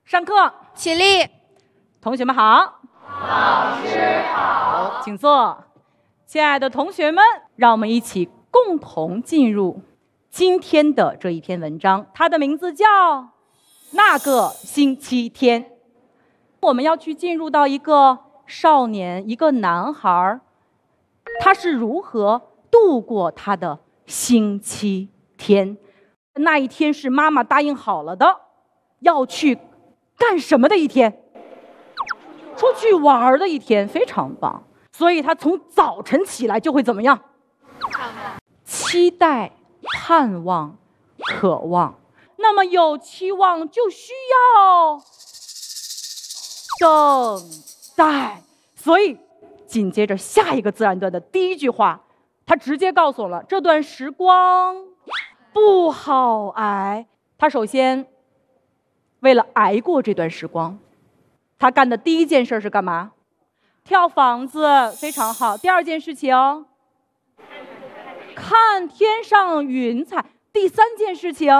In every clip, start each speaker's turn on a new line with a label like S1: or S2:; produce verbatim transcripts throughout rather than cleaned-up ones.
S1: 上课，
S2: 起立。
S1: 同学们好。
S3: 老师好。
S1: 请坐。亲爱的同学们，让我们一起共同进入今天的这一篇文章，它的名字叫《那个星期天》。我们要去进入到一个少年，一个男孩，他是如何度过他的星期天。那一天是妈妈答应好了的，要去干什么的一天？出去玩的一天，非常棒。所以他从早晨起来就会怎么样？期待、盼望、渴望。那么有期望就需要等待。所以紧接着下一个自然段的第一句话，他直接告诉我了这段时光不好挨。他首先为了挨过这段时光，他干的第一件事是干嘛？跳房子，非常好。第二件事情，看天上云彩。第三件事情，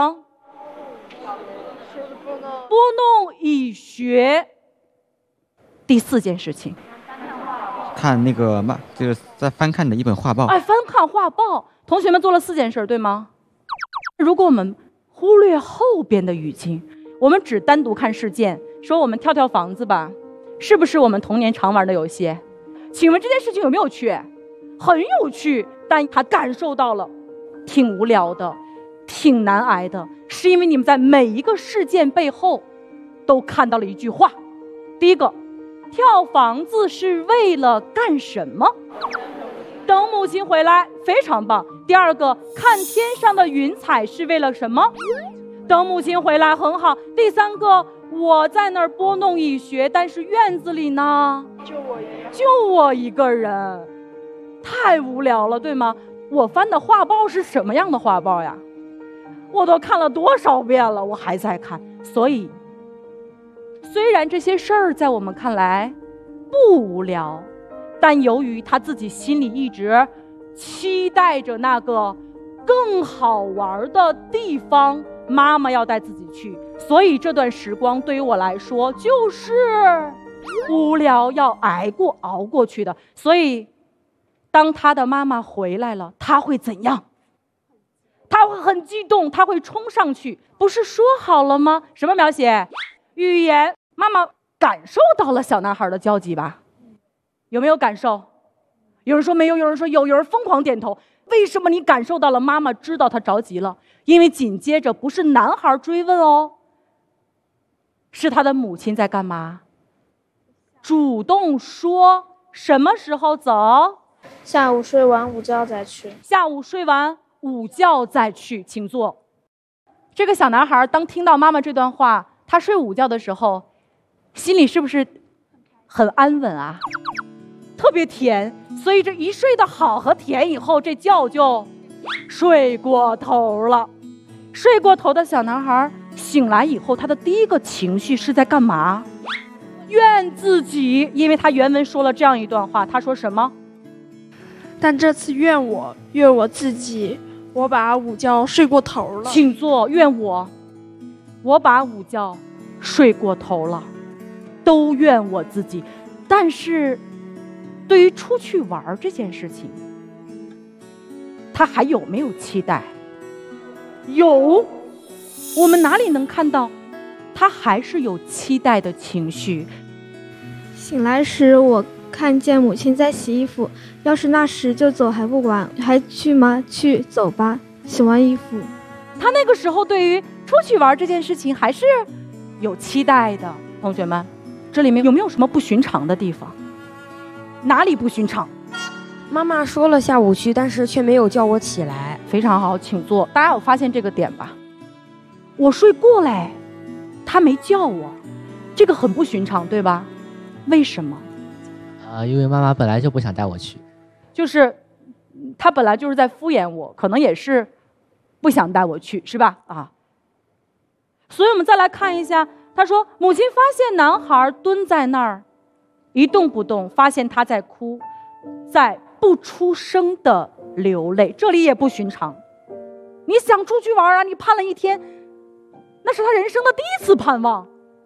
S1: 拨弄蚁穴。第四件事情，
S4: 看那个漫，就是在翻看的一本画报。
S1: 哎，翻看画报。同学们做了四件事，对吗？如果我们忽略后边的语境，我们只单独看事件，说我们跳跳房子吧，是不是我们童年常玩的游戏？请问这件事情有没有趣？很有趣，但他感受到了挺无聊的，挺难挨的，是因为你们在每一个事件背后都看到了一句话。第一个，跳房子是为了干什么？等母亲回来，非常棒。第二个，看天上的云彩是为了什么？等母亲回来，很好。第三个，我在那儿拨弄蚁穴，但是院子里呢，
S3: 就我一个，
S1: 就我一个人，太无聊了，对吗？我翻的画报是什么样的画报呀？我都看了多少遍了，我还在看。所以，虽然这些事儿在我们看来不无聊，但由于他自己心里一直期待着那个更好玩的地方，妈妈要带自己去，所以这段时光对于我来说就是无聊，要挨过熬过去的。所以当他的妈妈回来了，他会怎样？他会很激动，他会冲上去。不是说好了吗？什么描写？语言。妈妈感受到了小男孩的焦急吧？有没有感受？有人说没有，有人说有，有人疯狂点头。为什么你感受到了？妈妈知道他着急了，因为紧接着不是男孩追问哦，是他的母亲在干嘛？主动说什么时候走？
S3: 下午睡完午觉再去。
S1: 下午睡完午觉再去，请坐。这个小男孩当听到妈妈这段话，他睡午觉的时候，心里是不是很安稳啊？特别甜。所以这一睡得好和甜以后，这觉就睡过头了。睡过头的小男孩醒来以后，他的第一个情绪是在干嘛？怨自己，因为他原文说了这样一段话，他说什么？
S5: 但这次怨我，怨我自己，我把午觉睡过头了。
S1: 请坐。怨我，我把午觉睡过头了，都怨我自己。但是对于出去玩这件事情，他还有没有期待？有。我们哪里能看到他还是有期待的情绪？
S6: 醒来时我看见母亲在洗衣服，要是那时就走还不晚，还去吗？去，走吧。洗完衣服，
S1: 他那个时候对于出去玩这件事情还是有期待的。同学们，这里面有没有什么不寻常的地方？哪里不寻常？
S2: 妈妈说了下午去，但是却没有叫我起来。
S1: 非常好，请坐。大家有发现这个点吧？我睡过嘞，他没叫我，这个很不寻常，对吧？为什么？
S7: 呃，因为妈妈本来就不想带我去，
S1: 就是他本来就是在敷衍我，可能也是不想带我去，是吧？啊，所以我们再来看一下，他说母亲发现男孩蹲在那儿一动不动，发现他在哭，在不出声的流泪，这里也不寻常。你想出去玩啊，你盼了一天，那是他人生的第一次盼望，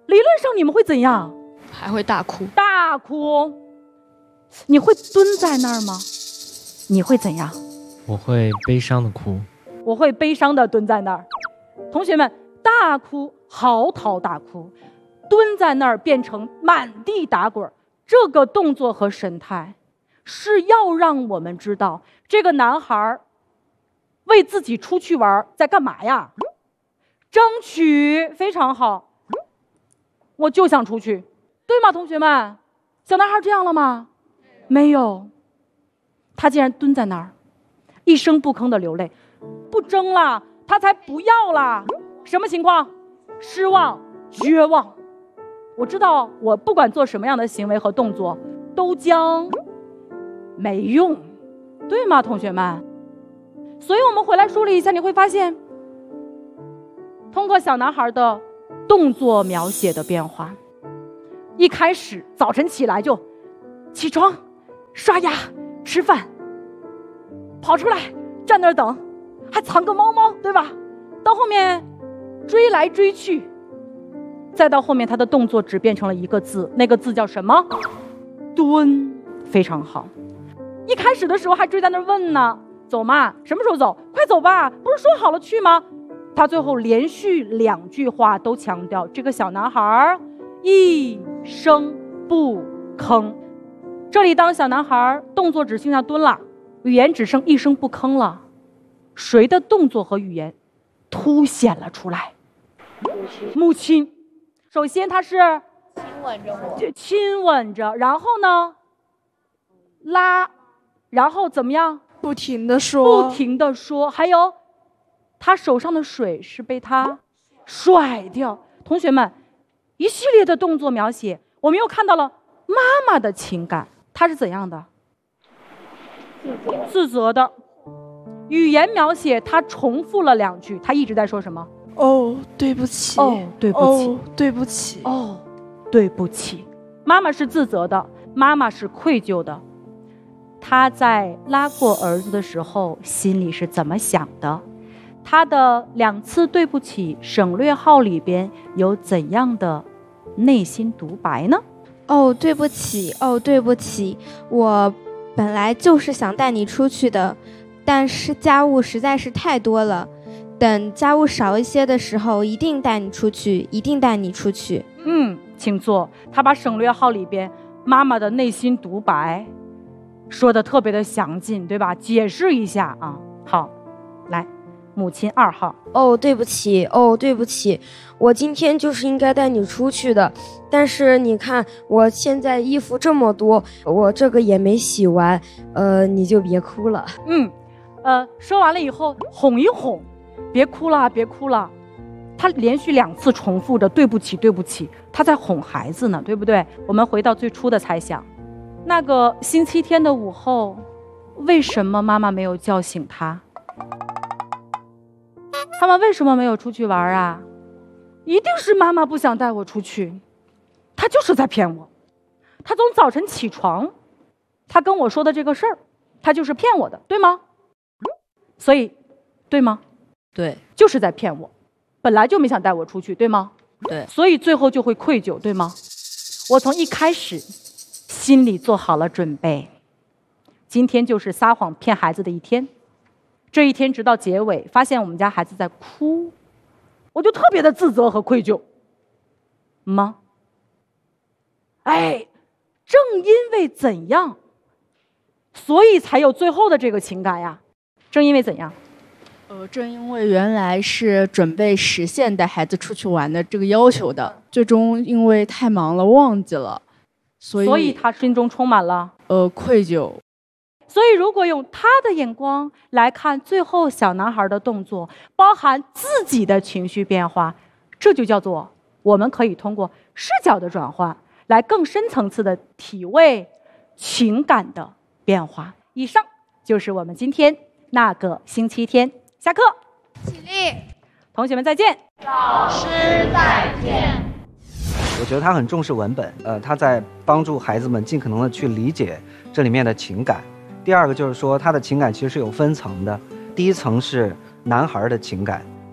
S1: 理论上你们会怎样？
S5: 还会大哭。
S1: 大哭。你会蹲在那儿吗？你会怎样？
S8: 我会悲伤的哭。
S1: 我会悲伤的蹲在那儿。同学们，大哭，嚎啕大哭，蹲在那儿变成满地打滚，这个动作和神态是要让我们知道这个男孩为自己出去玩在干嘛呀？争取。非常好，我就想出去，对吗？同学们，小男孩这样了吗？没有，他竟然蹲在那儿一声不吭的流泪，不争了，他才不要啦。什么情况？失望、绝望。我知道我不管做什么样的行为和动作都将没用，对吗？同学们，所以我们回来梳理一下，你会发现通过小男孩的动作描写的变化，一开始早晨起来就起床刷牙吃饭，跑出来站那儿等，还藏个猫猫，对吧？到后面追来追去，再到后面他的动作只变成了一个字，那个字叫什么？蹲。非常好。一开始的时候还追在那儿问呢，走嘛，什么时候走？快走吧，不是说好了去吗？他最后连续两句话都强调这个小男孩一声不吭。这里当小男孩动作只剩下蹲了，语言只剩一声不吭了，谁的动作和语言凸显了出来？母亲。首先他是
S3: 亲吻着我，
S1: 亲吻着，然后呢拉，然后怎么样？
S5: 不停的说，
S1: 不停的说，还有他手上的水是被他甩掉。同学们，一系列的动作描写，我们又看到了妈妈的情感，她是怎样的？自责的。语言描写，她重复了两句，她一直在说什么？
S5: 哦，对不起。
S1: 哦，对不起。
S5: 哦，对不起。
S1: 哦，对不起。妈妈是自责的，妈妈是愧疚的。她在拉过儿子的时候，心里是怎么想的？她的两次对不起省略号里边有怎样的内心独白呢？
S2: 哦，对不起，哦，对不起，我本来就是想带你出去的，但是家务实在是太多了。等家务少一些的时候，一定带你出去，一定带你出去。
S1: 嗯，请坐。他把省略号里边妈妈的内心独白说的特别的详尽，对吧？解释一下啊。好，来，母亲二号。
S2: 哦，对不起，哦，对不起，我今天就是应该带你出去的，但是你看我现在衣服这么多，我这个也没洗完，呃，你就别哭了。
S1: 嗯，呃，说完了以后哄一哄。别哭了，别哭了。他连续两次重复着对不起，对不起，他在哄孩子呢，对不对？我们回到最初的猜想，那个星期天的午后，为什么妈妈没有叫醒他？他们为什么没有出去玩啊？一定是妈妈不想带我出去，他就是在骗我。他从早晨起床，他跟我说的这个事儿，他就是骗我的，对吗？所以，对吗？
S9: 对，
S1: 就是在骗我，本来就没想带我出去，对吗？
S9: 对，
S1: 所以最后就会愧疚，对吗？我从一开始心里做好了准备，今天就是撒谎骗孩子的一天。这一天直到结尾，发现我们家孩子在哭，我就特别的自责和愧疚吗？哎，正因为怎样，所以才有最后的这个情感呀。正因为怎样？
S10: 呃，正因为原来是准备实现带孩子出去玩的这个要求的，最终因为太忙了忘记了，所以
S1: 所以他心中充满了
S10: 呃愧疚。
S1: 所以如果用他的眼光来看最后小男孩的动作，包含自己的情绪变化，这就叫做我们可以通过视角的转换来更深层次的体味情感的变化。以上就是我们今天那个星期天。下课，
S6: 起立，
S1: 同学们再见，
S3: 老师再见。
S11: 我觉得他很重视文本，呃，他在帮助孩子们尽可能的去理解这里面的情感。第二个就是说，他的情感其实是有分层的，第一层是男孩的情感，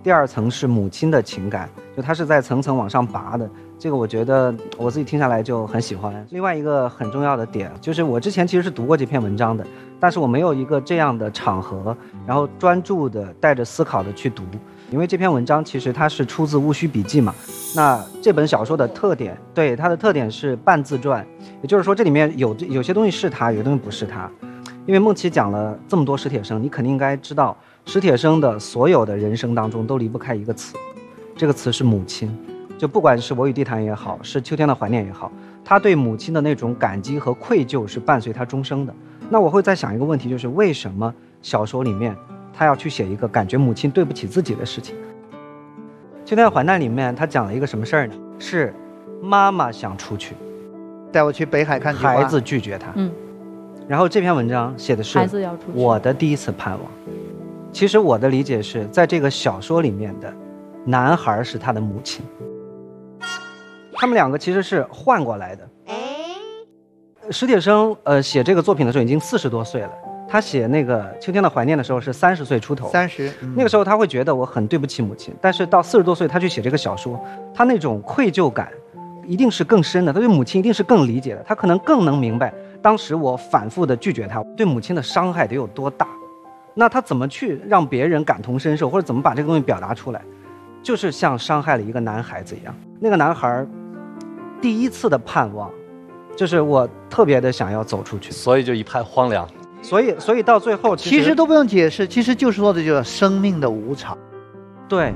S11: 第二层是母亲的情感，就它是在层层往上拔的。这个我觉得我自己听下来就很喜欢。另外一个很重要的点就是我之前其实是读过这篇文章的，但是我没有一个这样的场合，然后专注的带着思考的去读。因为这篇文章其实它是出自《戊戌笔记》嘛，那这本小说的特点，对它的特点是半自传，也就是说这里面有有些东西是他，有些东西不是他。因为梦琪讲了这么多史铁生，你肯定应该知道史铁生的所有的人生当中都离不开一个词，这个词是母亲。就不管是我与地坛也好，是秋天的怀念也好，他对母亲的那种感激和愧疚是伴随他终生的。那我会在想一个问题，就是为什么小说里面他要去写一个感觉母亲对不起自己的事情？秋天的怀念里面他讲了一个什么事儿呢？是妈妈想出去
S9: 带我去北海看菊花，
S11: 孩子拒绝他。
S1: 嗯，
S11: 然后这篇文章写的是
S1: 孩子要出去，
S11: 我的第一次盼望。其实我的理解是在这个小说里面的男孩是他的母亲，他们两个其实是换过来的。史铁生呃写这个作品的时候已经四十多岁了，他写那个秋天的怀念的时候是三十岁出头，
S9: 三十、嗯、
S11: 那个时候他会觉得我很对不起母亲，但是到四十多岁他去写这个小说，他那种愧疚感一定是更深的，他对母亲一定是更理解的，他可能更能明白当时我反复的拒绝他对母亲的伤害得有多大，那他怎么去让别人感同身受，或者怎么把这个东西表达出来，就是像伤害了一个男孩子一样。那个男孩第一次的盼望就是我特别的想要走出去，
S12: 所以就一派荒凉。
S11: 所以所以到最后其实
S9: 其实都不用解释，其实就是说的就是生命的无常。
S11: 对，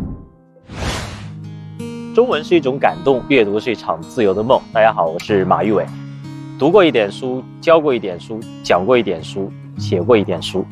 S13: 中文是一种感动，阅读是一场自由的梦。大家好，我是马玉伟，读过一点书，教过一点书，讲过一点书，写过一点书。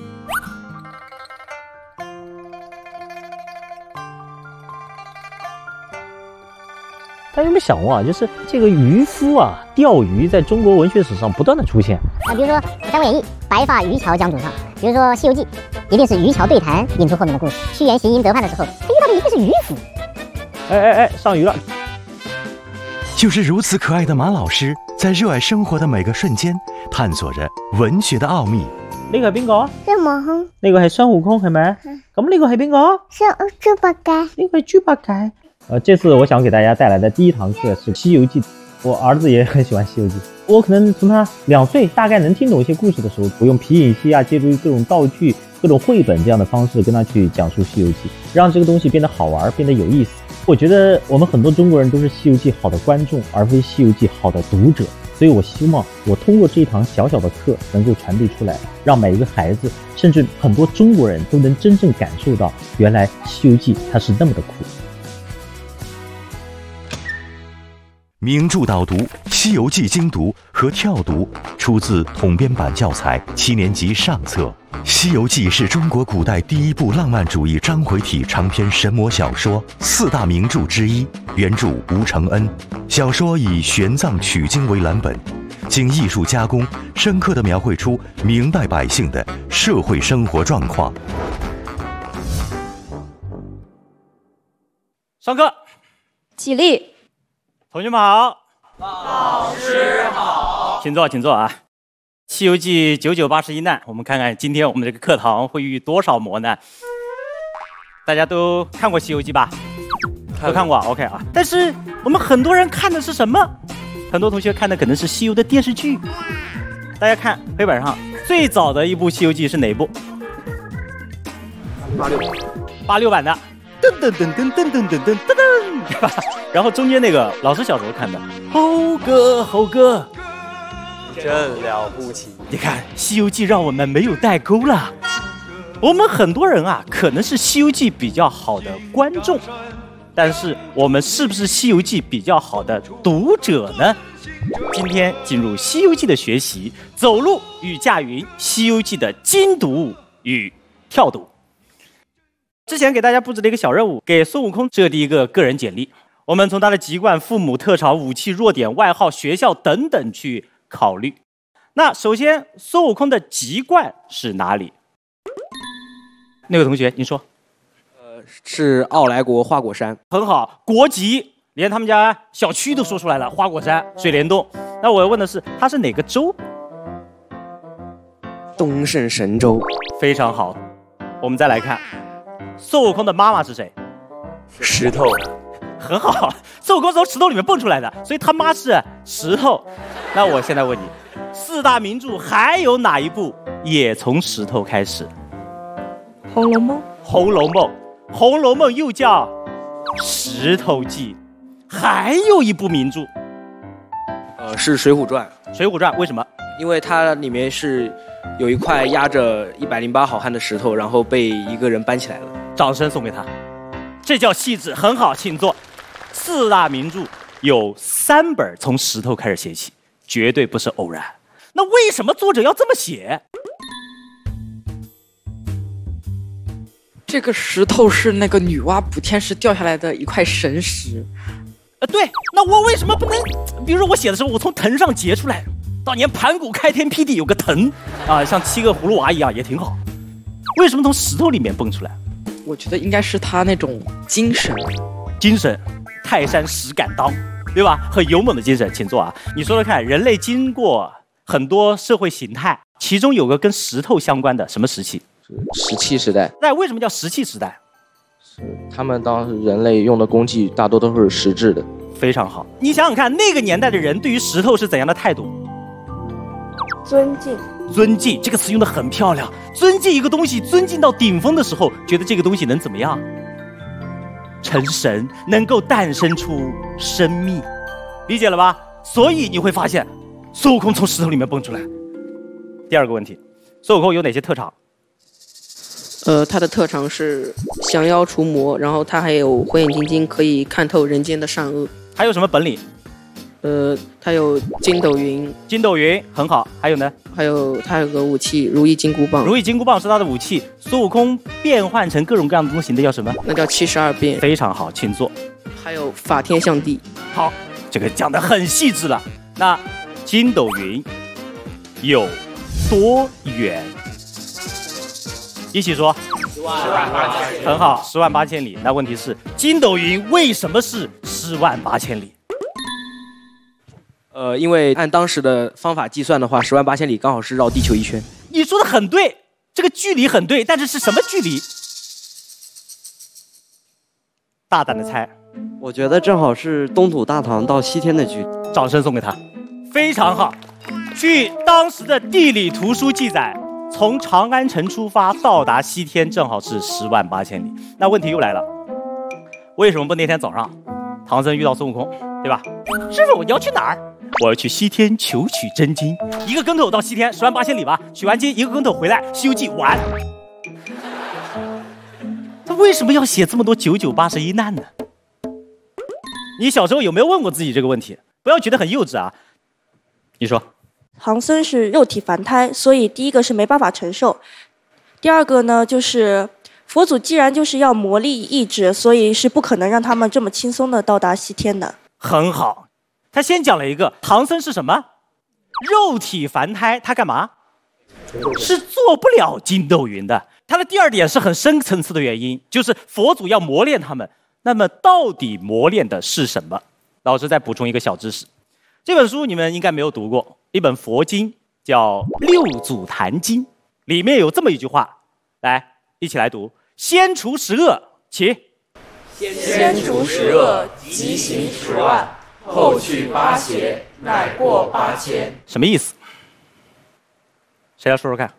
S13: 大家有没有想过啊？就是这个渔夫啊，钓鱼在中国文学史上不断的出现
S14: 啊，比如说《三国演义》，白发渔樵江渚上；比如说《西游记》，一定是渔樵对谈引出后面的故事。屈原行营得饭的时候，他遇到的一定是渔夫。
S13: 哎哎哎，上鱼了！
S15: 就是如此可爱的马老师，在热愛生活的每個瞬間，探索着文學的奧秘。
S13: 呢個係邊個？
S14: 孫悟空。
S13: 呢個係孫悟空係咪？咁呢個係邊個？
S14: 是豬八戒。
S13: 呢個係豬八戒。呃，這次我想給大家帶來的第一堂課是《西遊記》。我兒子也很喜歡《西遊記》，我可能從他兩歲大概能聽懂一些故事的時候，我用皮影戲啊，借助各種道具、各種繪本這樣的方式跟他去講述《西遊記》，讓這個東西變得好玩，變得有意思。我覺得我們很多中國人都是《西遊記》好的觀眾，而非《西遊記》好的讀者。所以我希望我通過這一堂小小的課能夠傳遞出來，讓每一個孩子，甚至很多中國人都能真正感受到，原來《西遊記》它是那麼的酷。
S15: 名著導讀、西遊記精讀和跳讀出自統編版教材七年級上冊。西遊記是中國古代第一部浪漫主義章回體長篇神魔小說，四大名著之一，原著吳承恩。小說以玄奘取經為藍本，經藝術加工，深刻地描繪出明代百姓的社會生活狀況。
S13: 上課，
S2: 起立。
S13: 同學們好，
S3: 老師好，
S13: 請坐，請坐啊！《西遊記》九九八十一難，我們看看今天我們這個課堂會遇多少磨難。大家都看過《西遊記》吧？都看過 ，OK 啊。但是我們很多人看的是什麼？很多同學看的可能是《西遊》的電視劇。大家看黑板上最早的一部《西遊記》是哪一部？八六，八六版的。噔噔噔噔噔噔噔噔噔噔，然後中間那個老師小時候看的，猴哥猴哥，
S12: 真了不起！
S13: 你看《西遊記》讓我們沒有代溝了。我們很多人啊，可能是《西遊記》比較好的觀眾，但是我們是不是《西遊記》比較好的讀者呢？今天進入《西遊記》的學習，走路與駕雲，《西遊記》的精讀與跳讀。之前給大家布置了一個小任務，給孫悟空設定一個個人簡歷。我們從他的籍貫、父母、特長、武器、弱點、外號、學校等等去考慮。那首先，孫悟空的籍貫是哪裡？那位同學，您說。
S16: 呃，是奧萊國花果山。
S13: 很好，國籍連他們家小區都說出來了，花果山、水簾洞。那我要問的是，它是哪個州？
S16: 東勝神州。
S13: 非常好，我們再來看。 孙悟空的妈妈是谁？
S12: 石头。
S13: 很好，孙悟空从石头里面蹦出来的，所以他妈是石头。那我现在问你，四大名著还有哪一部也从石头开始？
S5: 《红楼梦》。《
S13: 红楼梦》，《红楼梦》又叫《石头记》，还有一部名著，
S16: 呃，是《水浒传》。
S13: 《水浒传》为什么？
S16: 因为它里面是有一块压着一百零八好汉的石头，然后被一个人搬起来了。
S13: 掌声送给他，这叫细致，很好，请坐。四大名著有三本从石头开始写起，绝对不是偶然。那为什么作者要这么写？
S17: 这个石头是那个女娲补天时掉下来的一块神石。
S13: 呃，对，那我为什么不能？比如说我写的时候，我从藤上截出来，当年盘古开天辟地有个藤啊，像七个葫芦娃一样也挺好。为什么从石头里面蹦出来？
S17: 我觉得应该是他那种精神，
S13: 精神，泰山石敢当，对吧？很勇猛的精神，请坐啊。你说说看，人类经过很多社会形态，其中有个跟石头相关的什么时期？
S16: 石器时代。
S13: 那为什么叫石器时代？
S16: 他们当时人类用的工具大多都是石质的。
S13: 非常好，你想想看，那个年代的人对于石头是怎样的态度？
S5: 尊敬。
S13: 尊敬这个词用得很漂亮。尊敬一个东西，尊敬到顶峰的时候，觉得这个东西能怎么样？成神，能够诞生出生命，理解了吧？所以你会发现，孙悟空从石头里面蹦出来。第二个问题，孙悟空有哪些特长？
S17: 呃，他的特长是降妖除魔，然后他还有火眼金睛，可以看透人间的善恶。
S13: 还有什么本领？
S17: 呃，他有筋斗云。
S13: 筋斗云很好。还有呢？
S17: 还有他有个武器如意金箍棒。
S13: 如意金箍棒是他的武器。孙悟空变换成各种各样的东西，那叫什么？
S17: 那叫七十二变。
S13: 非常好，请坐。
S17: 还有法天象地。
S13: 好，这个讲得很细致了。那筋斗云有多远？一起说。
S3: 十万八千里。
S13: 很好，十万八千里。那问题是，筋斗云为什么是十万八千里？
S16: 呃，因为按当时的方法计算的话，十万八千里刚好是绕地球一圈。
S13: 你说的很对，这个距离很对，但是是什么距离？大胆的猜。
S18: 我觉得正好是东土大唐到西天的距离。
S13: 掌声送给他，非常好。据当时的地理图书记载，从长安城出发到达西天正好是十万八千里。那问题又来了，为什么不那天早上唐僧遇到孙悟空，对吧？师傅，你要去哪儿？我要去西天求取真经，一个跟头到西天，十万八千里吧。取完经，一个跟头回来，《西游记》完。他为什么要写这么多九九八十一难呢？你小时候有没有问过自己这个问题？不要觉得很幼稚啊。你说。
S5: 唐僧是肉体凡胎，所以第一个是没办法承受，第二个呢就是佛祖既然就是要磨砺意志，所以是不可能让他们这么轻松的到达西天的。
S13: 很好，他先讲了一个唐僧是什么？肉体凡胎，他干嘛？是做不了筋斗云的。他的第二点是很深层次的原因，就是佛祖要磨练他们。那么到底磨练的是什么？老师再补充一个小知识，这本书你们应该没有读过，一本佛经叫《六祖坛经》，里面有这么一句话，来一起来读：先除十恶，起。
S3: 先除十恶，即行十万，后去八邪，乃过八千。
S13: 什么意思？谁来说说看？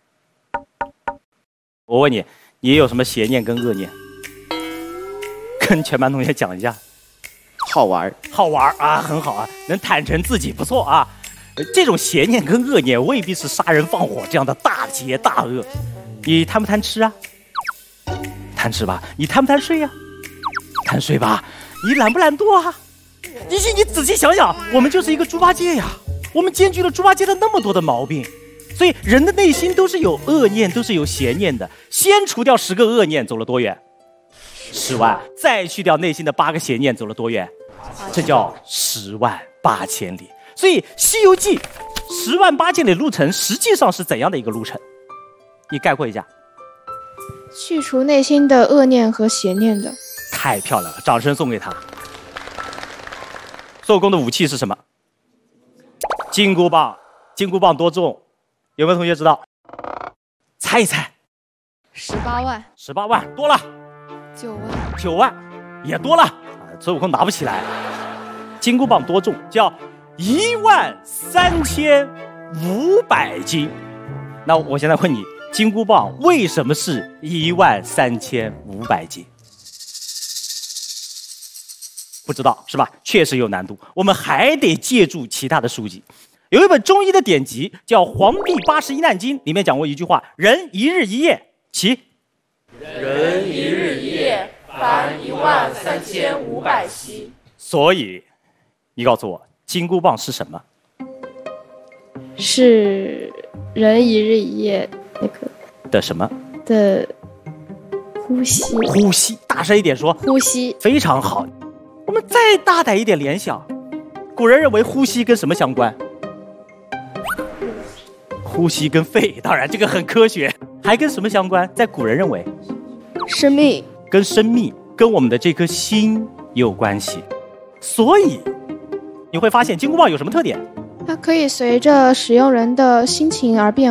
S13: 我问你，你有什么邪念跟恶念？跟全班同学讲一下。
S16: 好玩，
S13: 好玩啊，很好啊，能坦诚自己，不错啊。这种邪念跟恶念未必是杀人放火这样的大劫大恶。你贪不贪吃啊？贪吃吧。你贪不贪睡呀、啊？贪睡吧。你懒不懒惰啊？你你仔细想想，我们就是一个猪八戒呀，我们兼具了猪八戒的那么多的毛病。所以人的内心都是有恶念，都是有邪念的。先除掉十个恶念，走了多远？十万。再去掉内心的八个邪念，走了多远？这叫十万八千里。所以《西游记》十万八千里路程实际上是怎样的一个路程？你概括一下。
S19: 去除内心的恶念和邪念的。
S13: 太漂亮了，掌声送给他。孙悟空的武器是什么？金箍棒。金箍棒多重？有没有同学知道？猜一猜。
S19: 十八万。
S13: 十八万多了。
S19: 九万。
S13: 九万也多了，孙悟空拿不起来。金箍棒多重？叫一万三千五百斤。那我现在问你，金箍棒为什么是一万三千五百斤？不知道是吧？确实有难度，我们还得借助其他的书籍。有一本中医的典籍叫《黄帝八十一难经》，里面讲过一句话：人一日一夜，其
S3: 人一日一夜，凡一万三千五百息。
S13: 所以，你告诉我，金箍棒是什么？
S19: 是人一日一夜那个
S13: 的什么？
S19: 的呼吸。
S13: 呼吸，大声一点说。
S19: 呼吸。
S13: 非常好。我们再大胆一点联想，古人认为呼吸跟什么相关？呼吸跟肺，当然这个很科学，还跟什么相关？在古人认为，
S19: 生命，
S13: 跟生命，跟我们的这颗心有关系。所以你会发现金箍棒有什么特点？
S19: 它可以随着使用人的心情而变